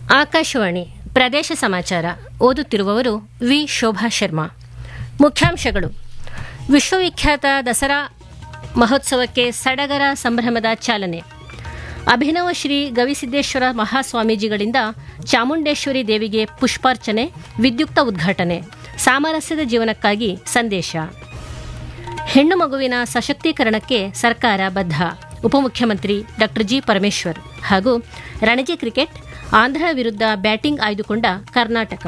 ಆಕಾಶವಾಣಿ ಪ್ರದೇಶ ಸಮಾಚಾರ ಓದುತ್ತಿರುವವರು ವಿ ಶೋಭಾ ಶರ್ಮಾ. ಮುಖ್ಯಾಂಶಗಳು: ವಿಶ್ವವಿಖ್ಯಾತ ದಸರಾ ಮಹೋತ್ಸವಕ್ಕೆ ಸಡಗರ ಸಂಭ್ರಮದ ಚಾಲನೆ. ಅಭಿನವ ಶ್ರೀ ಗವಿಸಿದ್ದೇಶ್ವರ ಮಹಾಸ್ವಾಮೀಜಿಗಳಿಂದ ಚಾಮುಂಡೇಶ್ವರಿ ದೇವಿಗೆ ಪುಷ್ಪಾರ್ಚನೆ, ವಿದ್ಯುಕ್ತ ಉದ್ಘಾಟನೆ. ಸಾಮರಸ್ಯದ ಜೀವನಕ್ಕಾಗಿ ಸಂದೇಶ. ಹೆಣ್ಣು ಮಗುವಿನ ಸಶಕ್ತೀಕರಣಕ್ಕೆ ಸರ್ಕಾರ ಬದ್ಧ. ಉಪಮುಖ್ಯಮಂತ್ರಿ ಡಾ ಜಿ ಪರಮೇಶ್ವರ್. ಹಾಗೂ ರಣಜಿ ಕ್ರಿಕೆಟ್, ಆಂಧ್ರ ವಿರುದ್ಧ ಬ್ಯಾಟಿಂಗ್ ಆಯ್ದುಕೊಂಡ ಕರ್ನಾಟಕ.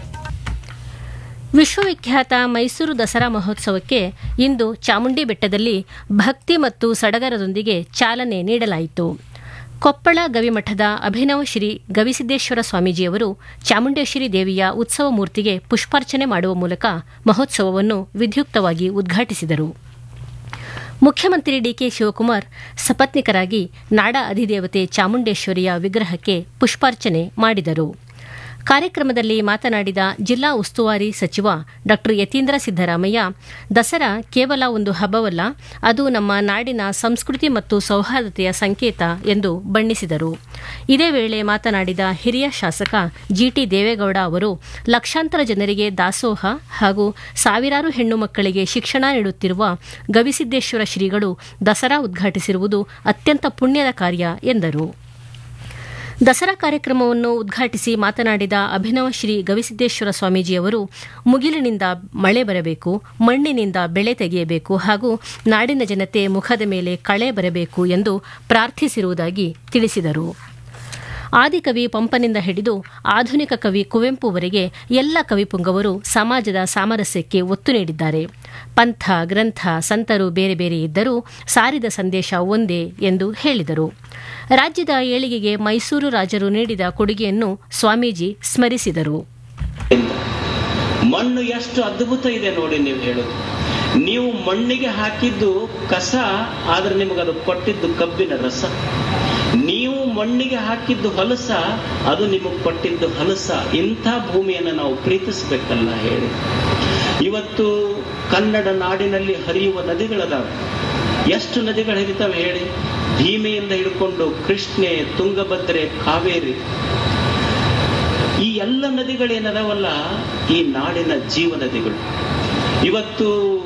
ವಿಶ್ವವಿಖ್ಯಾತ ಮೈಸೂರು ದಸರಾ ಮಹೋತ್ಸವಕ್ಕೆ ಇಂದು ಚಾಮುಂಡಿ ಬೆಟ್ಟದಲ್ಲಿ ಭಕ್ತಿ ಮತ್ತು ಸಡಗರದೊಂದಿಗೆ ಚಾಲನೆ ನೀಡಲಾಯಿತು. ಕೊಪ್ಪಳ ಗವಿಮಠದ ಅಭಿನವ ಶ್ರೀ ಗವಿಸಿದ್ದೇಶ್ವರ ಸ್ವಾಮೀಜಿಯವರು ಚಾಮುಂಡೇಶ್ವರಿ ದೇವಿಯ ಉತ್ಸವ ಮೂರ್ತಿಗೆ ಪುಷ್ಪಾರ್ಚನೆ ಮಾಡುವ ಮೂಲಕ ಮಹೋತ್ಸವವನ್ನು ವಿದ್ಯುಕ್ತವಾಗಿ ಉದ್ಘಾಟಿಸಿದರು. ಮುಖ್ಯಮಂತ್ರಿ ಡಿಕೆ ಶಿವಕುಮಾರ್ ಸಪತ್ನಿಕರಾಗಿ ನಾಡ ಅಧಿದೇವತೆ ಚಾಮುಂಡೇಶ್ವರಿಯ ವಿಗ್ರಹಕ್ಕೆ ಪುಷ್ಪಾರ್ಚನೆ ಮಾಡಿದರು. ಕಾರ್ಯಕ್ರಮದಲ್ಲಿ ಮಾತನಾಡಿದ ಜಿಲ್ಲಾ ಉಸ್ತುವಾರಿ ಸಚಿವ ಡಾ ಯತೀಂದ್ರ ಸಿದ್ದರಾಮಯ್ಯ, ದಸರಾ ಕೇವಲ ಒಂದು ಹಬ್ಬವಲ್ಲ, ಅದು ನಮ್ಮ ನಾಡಿನ ಸಂಸ್ಕೃತಿ ಮತ್ತು ಸೌಹಾರ್ದತೆಯ ಸಂಕೇತ ಎಂದು ಬಣ್ಣಿಸಿದರು. ಇದೇ ವೇಳೆ ಮಾತನಾಡಿದ ಹಿರಿಯ ಶಾಸಕ ಜಿಟಿ ದೇವೇಗೌಡ ಅವರು, ಲಕ್ಷಾಂತರ ಜನರಿಗೆ ದಾಸೋಹ ಹಾಗೂ ಸಾವಿರಾರು ಹೆಣ್ಣು ಮಕ್ಕಳಿಗೆ ಶಿಕ್ಷಣ ನೀಡುತ್ತಿರುವ ಗವಿಸಿದ್ದೇಶ್ವರ ಶ್ರೀಗಳು ದಸರಾ ಉದ್ಘಾಟಿಸಿರುವುದು ಅತ್ಯಂತ ಪುಣ್ಯದ ಕಾರ್ಯ ಎಂದರು. ದಸರಾ ಕಾರ್ಯಕ್ರಮವನ್ನು ಉದ್ಘಾಟಿಸಿ ಮಾತನಾಡಿದ ಅಭಿನವ ಶ್ರೀ ಗವಿಸಿದ್ದೇಶ್ವರ ಸ್ವಾಮೀಜಿಯವರು, ಮುಗಿಲಿನಿಂದ ಮಳೆ ಬರಬೇಕು, ಮಣ್ಣಿನಿಂದ ಬೆಳೆ ತೆಗೆಯಬೇಕು ಹಾಗೂ ನಾಡಿನ ಜನತೆ ಮುಖದ ಮೇಲೆ ಕಳೆ ಬರಬೇಕು ಎಂದು ಪ್ರಾರ್ಥಿಸಿರುವುದಾಗಿ ತಿಳಿಸಿದರು. ಆದಿಕವಿ ಪಂಪನಿಂದ ಹಿಡಿದು ಆಧುನಿಕ ಕವಿ ಕುವೆಂಪುವರೆಗೆ ಎಲ್ಲ ಕವಿಪುಂಗವರು ಸಮಾಜದ ಸಾಮರಸ್ಯಕ್ಕೆ ಒತ್ತು ನೀಡಿದ್ದಾರೆ. ಪಂಥ, ಗ್ರಂಥ, ಸಂತರು ಬೇರೆ ಬೇರೆ ಇದ್ದರೂ ಸಾರಿದ ಸಂದೇಶ ಒಂದೇ ಎಂದು ಹೇಳಿದರು. ರಾಜ್ಯದ ಏಳಿಗೆಗೆ ಮೈಸೂರು ರಾಜರು ನೀಡಿದ ಕೊಡುಗೆಯನ್ನು ಸ್ವಾಮೀಜಿ ಸ್ಮರಿಸಿದರು. ಮಣ್ಣು ಎಷ್ಟು ಅದ್ಭುತ ಇದೆ ನೋಡಿ. ನೀವು ಹೇಳೋದು, ನೀವು ಮಣ್ಣಿಗೆ ಹಾಕಿದ್ದು ಕಸ, ಆದ್ರೆ ನಿಮಗದು ಕೊಟ್ಟಿದ್ದು ಕಬ್ಬಿನ ರಸ. ನೀವು ಮಣ್ಣಿಗೆ ಹಾಕಿದ್ದು ಹೊಲಸ, ಅದು ನಿಮಗೆ ಕೊಟ್ಟಿದ್ದು ಹಲಸ. ಇಂಥ ಭೂಮಿಯನ್ನು ನಾವು ಪ್ರೀತಿಸಬೇಕಲ್ಲ ಹೇಳಿ. ಇವತ್ತು ಕನ್ನಡ ನಾಡಿನಲ್ಲಿ ಹರಿಯುವ ನದಿಗಳದಾವೆ. ಎಷ್ಟು ನದಿಗಳು ಹರಿತಾವೆ ಹೇಳಿ? ಭೀಮೆಯಿಂದ ಹಿಡ್ಕೊಂಡು ಕೃಷ್ಣೆ, ತುಂಗಭದ್ರೆ, ಕಾವೇರಿ, ಈ ಎಲ್ಲ ನದಿಗಳೇನದಾವಲ್ಲ, ಈ ನಾಡಿನ ಜೀವ ನದಿಗಳು. ಇವತ್ತು